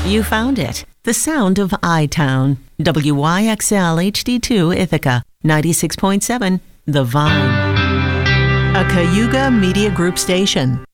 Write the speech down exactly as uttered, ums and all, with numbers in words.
You found it. The sound of I-Town. W Y X L H D two Ithaca. ninety-six point seven The Vine. A Cayuga Media Group station.